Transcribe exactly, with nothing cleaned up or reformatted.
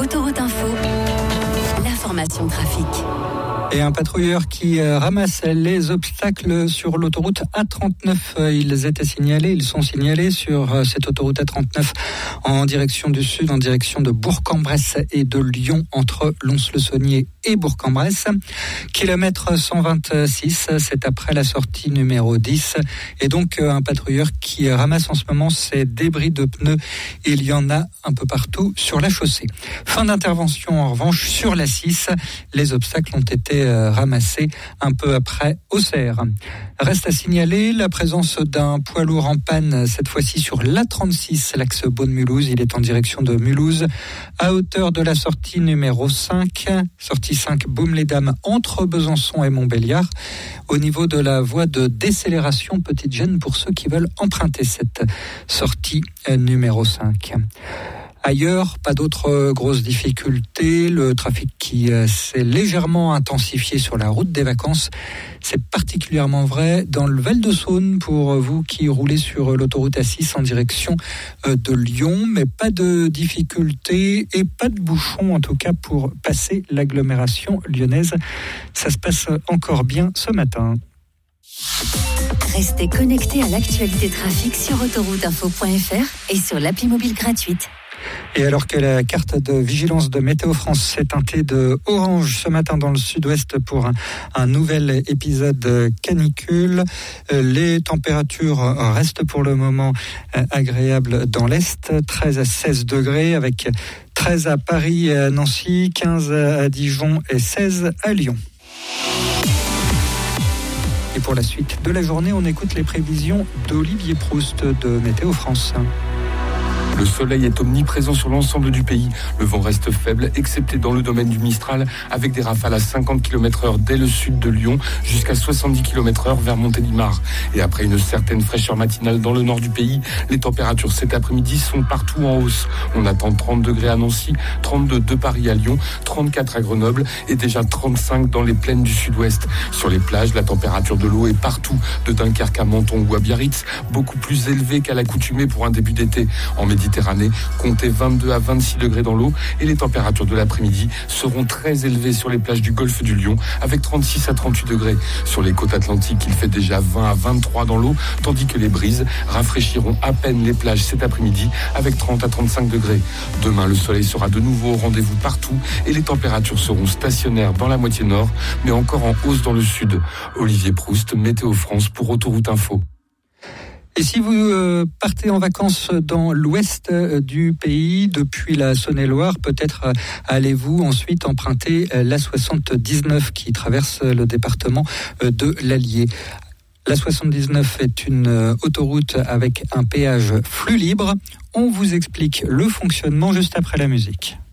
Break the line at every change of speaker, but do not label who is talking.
Autoroute Info, l'information trafic.
Et un patrouilleur qui ramasse les obstacles sur l'autoroute A trente-neuf. Ils étaient signalés, ils sont signalés sur cette autoroute A trente-neuf en direction du sud, en direction de Bourg-en-Bresse et de Lyon, entre Lons-le-Saunier et Bourg-en-Bresse. Kilomètre cent vingt-six, c'est après la sortie numéro dix. Et donc un patrouilleur qui ramasse en ce moment ces débris de pneus. Il y en a un peu partout sur la chaussée. Fin d'intervention en revanche sur la six. Les obstacles ont été ramassés un peu après Auxerre. Reste à signaler la présence d'un poids lourd en panne, cette fois-ci sur l'A trente-six, l'axe Beaune-Mulhouse. Il est en direction de Mulhouse, à hauteur de la sortie numéro cinq, sortie cinq Baume-les-Dames, entre Besançon et Montbéliard. Au niveau de la voie de décélération, petite gêne pour ceux qui veulent emprunter cette sortie numéro cinq. Ailleurs, pas d'autres grosses difficultés. Le trafic qui s'est légèrement intensifié sur la route des vacances, c'est particulièrement vrai dans le Val-de-Saône pour vous qui roulez sur l'autoroute A six en direction de Lyon. Mais pas de difficultés et pas de bouchons, en tout cas pour passer l'agglomération lyonnaise. Ça se passe encore bien ce matin.
Restez connectés à l'actualité trafic sur autoroute info point f r et sur l'appli mobile gratuite.
Et alors que la carte de vigilance de Météo France s'est teintée de orange ce matin dans le sud-ouest pour un, un nouvel épisode canicule, les températures restent pour le moment agréables dans l'est, treize à seize degrés avec treize à Paris et à Nancy, quinze à Dijon et seize à Lyon. Et pour la suite de la journée, on écoute les prévisions d'Olivier Proust de Météo France.
Le soleil est omniprésent sur l'ensemble du pays. Le vent reste faible, excepté dans le domaine du Mistral, avec des rafales à cinquante kilomètres heure dès le sud de Lyon, jusqu'à soixante-dix kilomètres heure vers Montélimar. Et après une certaine fraîcheur matinale dans le nord du pays, les températures cet après-midi sont partout en hausse. On attend trente degrés à Nancy, trente-deux de Paris à Lyon, trente-quatre à Grenoble et déjà trente-cinq dans les plaines du sud-ouest. Sur les plages, la température de l'eau est partout, de Dunkerque à Menton ou à Biarritz, beaucoup plus élevée qu'à l'accoutumée pour un début d'été. En Méditerranée, comptez vingt-deux à vingt-six degrés dans l'eau et les températures de l'après-midi seront très élevées sur les plages du golfe du Lion avec trente-six à trente-huit degrés. Sur les côtes atlantiques, il fait déjà vingt à vingt-trois dans l'eau, tandis que les brises rafraîchiront à peine les plages cet après-midi avec trente à trente-cinq degrés. Demain, le soleil sera de nouveau au rendez-vous partout et les températures seront stationnaires dans la moitié nord, mais encore en hausse dans le sud. Olivier Proust, Météo France pour Autoroute Info.
Et si vous euh, partez en vacances dans l'ouest euh, du pays, depuis la Saône-et-Loire, peut-être euh, allez-vous ensuite emprunter euh, l'A soixante-dix-neuf qui traverse euh, le département euh, de l'Allier. L'A soixante-dix-neuf est une euh, autoroute avec un péage flux libre. On vous explique le fonctionnement juste après la musique.